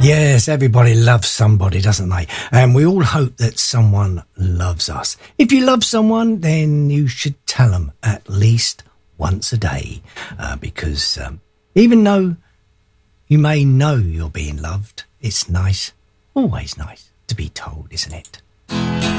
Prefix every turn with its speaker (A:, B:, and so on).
A: Yes, everybody loves somebody, doesn't they? And we all hope that someone loves us. If you love someone, then you should tell them at least once a day. Because even though you may know you're being loved, it's nice, always nice to be told, isn't it?